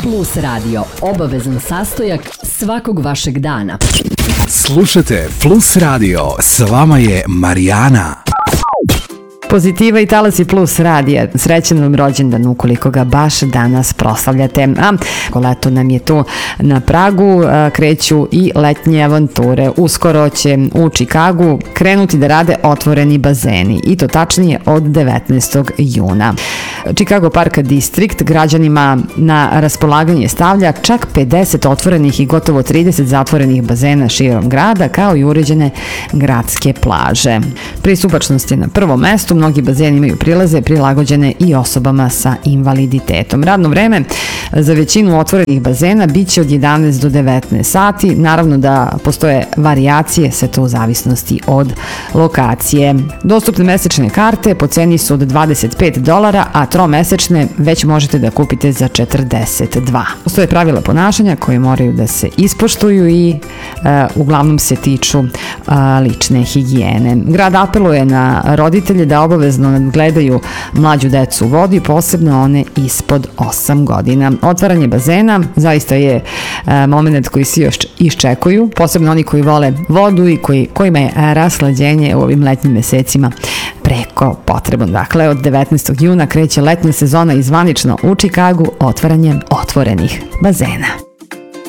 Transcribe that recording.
Plus Radio, obavezan sastojak svakog vašeg dana. Slušajte Plus Radio, s vama je Marijana. Pozitiva i Talasi Plus radija. Srećan vam rođendan ukoliko ga baš danas proslavljate. A leto nam je tu na pragu, kreću i letnje avanture. Uskoro će u Čikagu krenuti da rade otvoreni bazeni i to tačnije od 19. juna. Chicago Park District građanima na raspolaganje stavlja čak 50 otvorenih i gotovo 30 zatvorenih bazena širom grada, kao i uređene gradske plaže. Pristupačnost je na prvom mestu, mnogi bazeni imaju prilaze prilagođene i osobama sa invaliditetom. Radno vreme za većinu otvorenih bazena biće od 11 do 19 sati, naravno da postoje varijacije, sve to u zavisnosti od lokacije. Dostupne mesečne karte po ceni su od $25, a tromesečne već možete da kupite za $42. Postoje pravila ponašanja koje moraju da se ispoštuju i uglavnom se tiču lične higijene. Grad apeluje na roditelje da obavezno nadgledaju mlađu decu u vodi, posebno one ispod 8 godina. Otvaranje bazena zaista je moment koji svi još iščekuju, posebno oni koji vole vodu i kojima je raslađenje u ovim letnjim mesecima preko potrebno. Dakle, od 19. juna kreće letnja sezona i zvanično u Čikagu otvaranjem otvorenih bazena.